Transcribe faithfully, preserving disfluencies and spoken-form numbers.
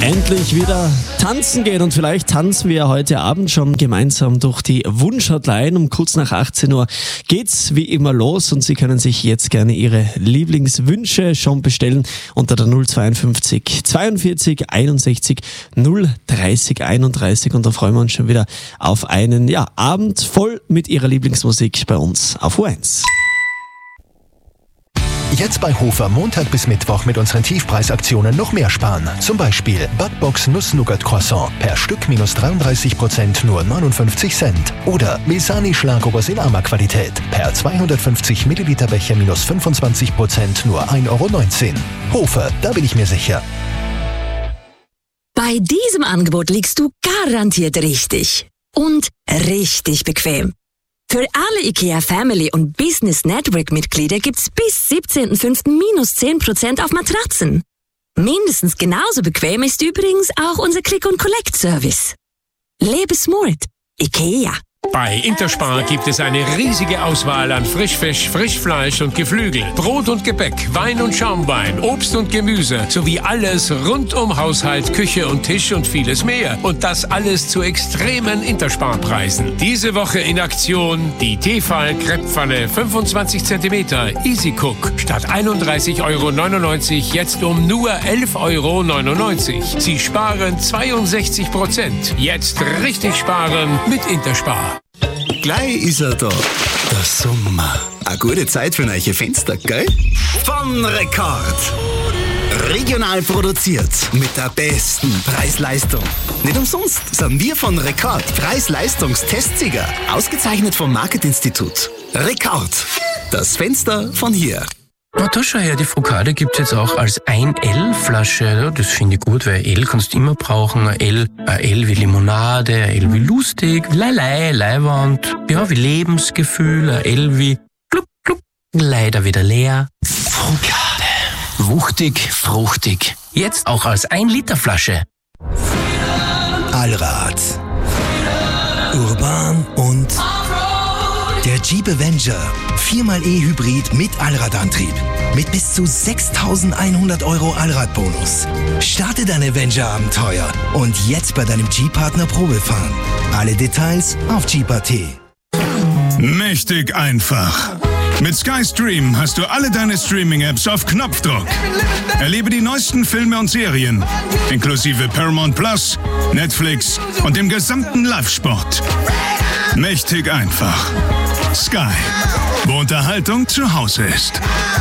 endlich wieder tanzen gehen und vielleicht tanzen wir heute Abend schon gemeinsam durch die Wunsch-Hotline. Um kurz nach achtzehn Uhr geht's wie immer los und Sie können sich jetzt gerne Ihre Lieblingswünsche schon bestellen unter der null zweiundfünfzig zweiundvierzig einundsechzig null dreißig einunddreißig und da freuen wir uns schon wieder auf einen ja, Abend voll mit Ihrer Lieblingsmusik bei uns auf U eins. Jetzt bei Hofer Montag bis Mittwoch mit unseren Tiefpreisaktionen noch mehr sparen. Zum Beispiel Butbox Nuss-Nougat-Croissant per Stück minus dreiunddreißig Prozent nur neunundfünfzig Cent. Oder Milsani Schlagobers in Ama-Qualität per zweihundertfünfzig Milliliter Becher minus fünfundzwanzig Prozent nur ein Euro neunzehn. Hofer, da bin ich mir sicher. Bei diesem Angebot liegst du garantiert richtig. Und richtig bequem. Für alle IKEA Family und Business Network Mitglieder gibt's bis siebzehnten fünften minus zehn Prozent auf Matratzen. Mindestens genauso bequem ist übrigens auch unser Click-and-Collect-Service. Lebe smart. IKEA. Bei Interspar gibt es eine riesige Auswahl an Frischfisch, Frischfleisch und Geflügel, Brot und Gebäck, Wein und Schaumwein, Obst und Gemüse sowie alles rund um Haushalt, Küche und Tisch und vieles mehr. Und das alles zu extremen Interspar-Preisen. Diese Woche in Aktion die Tefal Crepepfanne fünfundzwanzig Zentimeter Easy Cook statt einunddreißig Euro neunundneunzig jetzt um nur elf Euro neunundneunzig. Sie sparen zweiundsechzig Prozent. Jetzt richtig sparen mit Interspar. Gleich ist er da, der Sommer. Eine gute Zeit für neue Fenster, gell? Von Rekord. Regional produziert mit der besten Preis-Leistung. Nicht umsonst sind wir von Rekord Preis-Leistungstestsieger. Ausgezeichnet vom Marketinstitut. Rekord. Das Fenster von hier. Na, da schau her, die Focaccia gibt's jetzt auch als ein L-Flasche. Ja, das finde ich gut, weil L kannst du immer brauchen. Ein L, ein L wie Limonade, ein L wie lustig, Leilei, Leiwand, ja, wie Lebensgefühl, ein L wie gluck, gluck, leider wieder leer. Focaccia. Wuchtig, fruchtig. Jetzt auch als ein Liter Flasche. Allrad. Urban und der Jeep Avenger. viermal E-Hybrid mit Allradantrieb. Mit bis zu sechstausendeinhundert Euro Allradbonus. Starte dein Avenger-Abenteuer und jetzt bei deinem Jeep-Partner Probefahren. Alle Details auf Jeep Punkt at. Mächtig einfach. Mit SkyStream hast du alle deine Streaming-Apps auf Knopfdruck. Erlebe die neuesten Filme und Serien, inklusive Paramount Plus, Netflix und dem gesamten Live-Sport. Mächtig einfach. Sky, wo Unterhaltung zu Hause ist.